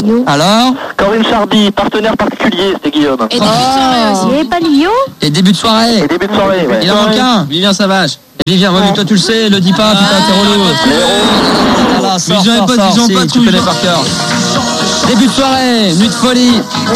Lyon. Alors Corinne Charby, partenaire particulier, c'était Guillaume. Et début de soirée aussi. Et pas Lyon. Et début de soirée. Et début de soirée, ouais. Il en manque un. Vivien Savage. Vivien, moi, toi tu le sais, le dis pas, putain, t'es relou. Les héros. Sors, Mais ils ont pas si, trouvé. tu connais par cœur. Début de soirée, nuit de folie.